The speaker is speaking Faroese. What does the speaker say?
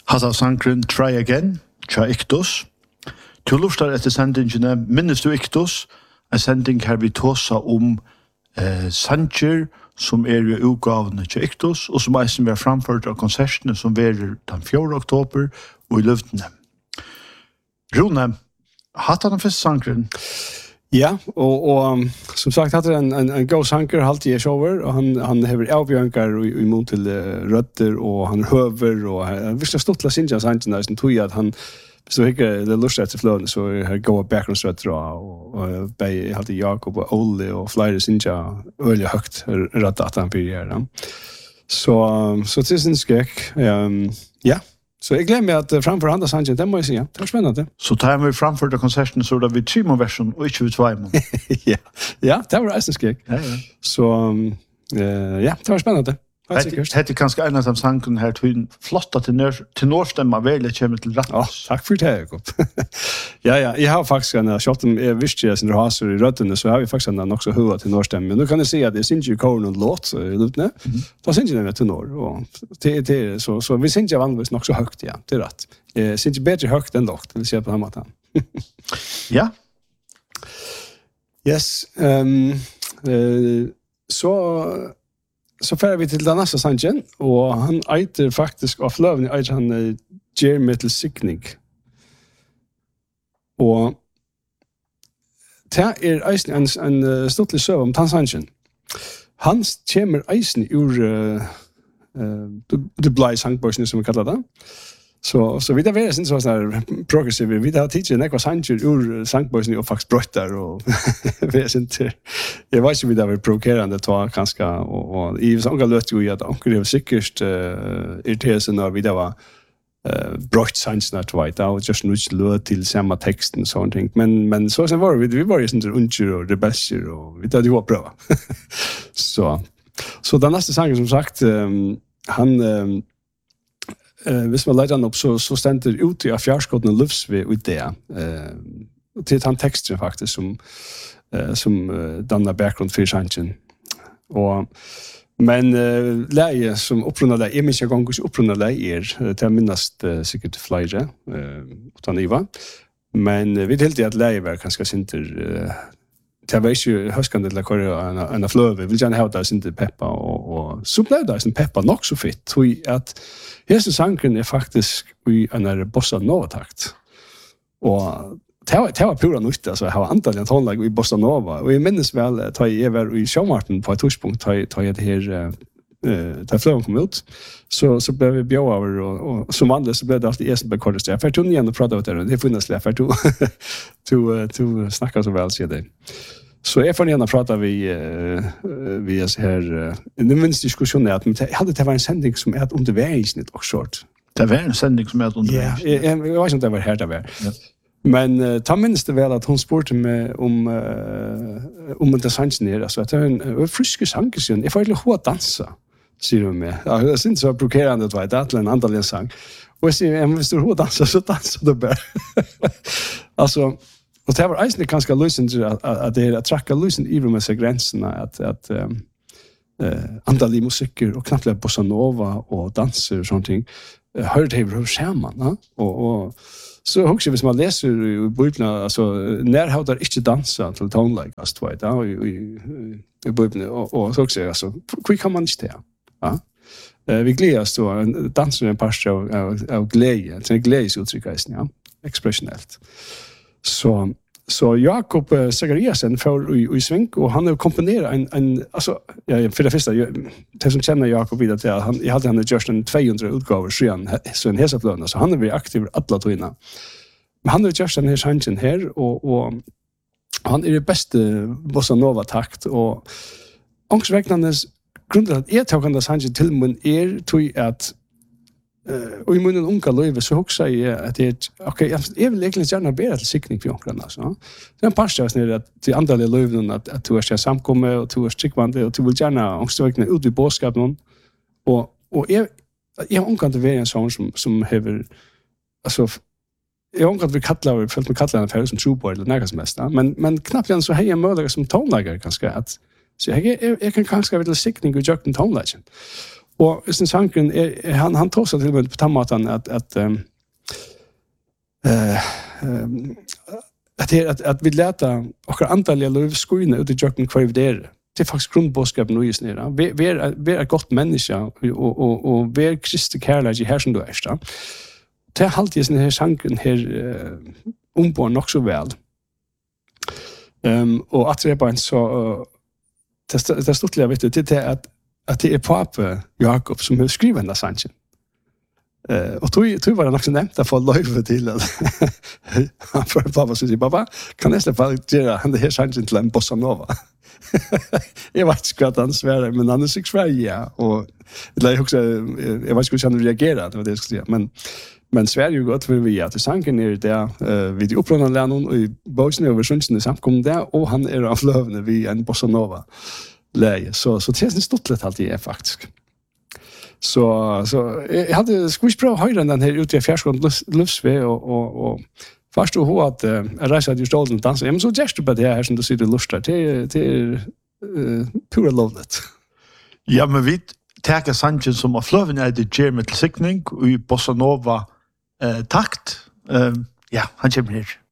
Hata sankren Try Again, tja Iktus. Du lustar etter sendingene Minnes du Iktus, en sending her vi tåsa sanger som i utgavene til Iktus, og som eisen vi har framført av konsertene som verer den 4. oktober og i Løvdene. Rune, hata den første sangren? Ja, og som sagt hadde en god sanger alltid i showet, og han hever avbjørnkar i mån til røtter, og han høver, og han visste stått til å synge sangerne, som tog at han, så ikke det lustet etter fløvene, så her går bakgrunnsrøtter, og jeg hadde Jakob og Ole, og flere synge øyelig høyt rødt at han blir gjerne. Så til sin skrekk, ja. Så jeg glemmer at framfor andre sangen, det må jeg si, ja. Det var spennende. Så tar vi framfor det konserten, så er vi 3-versjon, og ikke vi 2. Ja, det var eisen skrekk. Så, ja, det var spennende. Det kanskje en av de sangene her, flotta til Nordstemma, veldig kommer til rett. Takk for det, Jakob. Ja, jeg har faktisk selv om jeg visste jeg sin raser i røttene, så har vi faktisk nok så høyere til Nordstemma. Men nå kan jeg si at jeg synes ikke kåren og låt i Løvdene, da synes jeg det til Nord. Så vi synes jeg vanligvis nok så høyt, ja, det rett. Jeg synes ikke bedre høyt enn låt, det vil si på den måten. Ja. Yes. Så færer vi til den neste sangen, og han eiter faktisk av fløvene, eiter han Gjer meg til sikning. Og det eisen en stortlig søv om den sangen. Han kommer eisen ur det blei sangbørsene, som vi kallar det. Så vi da være sin sånn progressive, vi da har tidligere nekva sanger ur sangbøysene og faktisk brøttar og være sin til. Jeg vet ikke vi da var provokerende ta kanskje, og i sånne løt jo i at anker det var sikkert irriteret seg når vi da var brøtt sangene til veit, og just nødt løt til samme teksten og sånne ting. Men så var vi var jo sånn til unger og rebelser, og vi da hadde jo prøva. Så den neste sangen som sagt, han hvis man leder den opp, så stender det ut i fjærskåttene løvsve ut det. Til den teksten faktisk, som danner bakgrunn for sangen. Men leie som opprunner leie, jeg minns jeg ganger ikke opprunner leie til å minnast sikkert flere, utan Iva. Men vi delte at leie var kanskje sinter det var ikke høskende til å køre en av fløve. Jeg vil gjerne ha det sin peppa, og så ble det sin peppa nok så fitt. Tror at hese sangen faktisk i en bossa nova-takt. Og det var pura nytt, altså jeg har antall en tonlag i bossa nova. Og jeg minnes vel, da jeg var i Sjømarten på et torspunkt, da jeg det her da fløven kom ut, så ble vi bjør over, og som vanlig så ble det alltid jeg som ble kortest. Jeg fikk igjen og prate om det, det er funnet jeg fikk to snakker så vel, sier det. Så jeg får igjen og prate vi her, den minste diskusjonen at jeg hadde det var en sending som er underveisnitt og short. Det var en sending som er underveisnitt? Ja, jeg vet ikke om det var her det var. Men ta minst det vel at hun spurte meg om den sangen her, altså at det var en friske sanger, sier hun. Jeg får ikke lov å danse, sier hun meg. Jeg synes det var provokerende, det er en andal sang. Og jeg sier, hvis du har dansa, så danser du bare. Altså, og det var eisende ganske løsende at det er at trakka løsende i med seg grensene, at andal i musikker og knappt bossa nova og danser og sånne ting, hører det over skjermen, og så husker hvis man leser i Bibelen, altså, nærhavdar ikke dansa til tonleikast, i Bibelen, og så husker jeg, altså, hvor kan man ikke det? Ja? Vi gledes då, danser en par av glede, en gledesuttrykk, ja, ekspresjonelt. Så Jakob Zachariasen får i sving, og han har komponeret altså, for det første, det som kjenner Jakob videre til, jeg hadde han gjort en 200 utgaver, så en hesaflønne, så han har vært aktiv alle togene. Men han har gjort denne sangen her, og han er det beste bossa nova-takt, og ångsvekkende grunnen at jeg tar denne sangen til min tog at og i munnen unga løyve så husker jeg at jeg vil egentlig gjerne bedre til sikning for ångren. Det er en par steder at til andre løyven at du er samkommet og du er strikkvande og du vil gjerne ångstvekkende ut i båtskapen og jeg har unga til å være en sånn som hever altså jeg har unga til å følt med kattler en ferie som trobor eller nærkast mest men knappt igjen så har jeg mulighet som tonelager kanskje at så jeg kan kanskje være til sikning og gjøre den tonelagen. Och sen sanken han tog sig till med på tamatan att vi läta och antal lovskoina ut i jocken kvar där. Det är faktiskt grundbudskapen nu just nu. Vi är ett gott människa och vi är kristna kärlek här som du är. Det är alltid sån här sanken här ombord nog så väl. Och att det är bara så det står vet du det är att det är pappa Jakob som har skrivit den där sanken. Och tror var det också nämnt att få löjve till att han för pappa så säger pappa kan nästan bara göra han det här sanken till en bossa nova. Jag vet inte att han svär men han är sig svär ja och det är också jag vet inte hur han reagerar det var det jag skulle säga men Sverige ju gott för vi att sanken är där vid upprörande lärnon och i bosen över sjunsen samkom där och han är av lövne vi en bossa nova läge så det är stort lätt alltid är faktiskt så jag hade skulle bra höra den här ute i fjärrskånd lufsve och först då att jag rejade just all den dansen men så just på det här som du ser det lustar till pura lovligt. Ja, men vi tar sanchen som av flöven är det German signing och i bossa nova takt. Ja, han kommer här.